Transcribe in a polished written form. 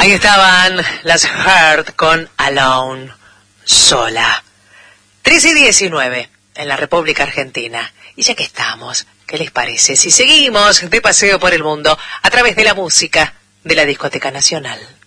Ahí estaban las Heart con Alone, sola. 13:19 en la República Argentina. Y ya que estamos, ¿qué les parece si seguimos de paseo por el mundo a través de la música de la Discoteca Nacional?